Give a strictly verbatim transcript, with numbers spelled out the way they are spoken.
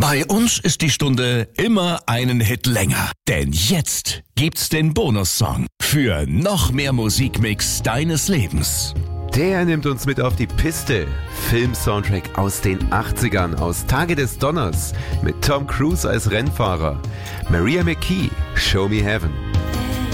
Bei uns ist die Stunde immer einen Hit länger. Denn jetzt gibt's den Bonussong für noch mehr Musikmix deines Lebens. Der nimmt uns mit auf die Piste. Film-Soundtrack aus den achtzigern, aus Tage des Donners, mit Tom Cruise als Rennfahrer. Maria McKee, Show Me Heaven.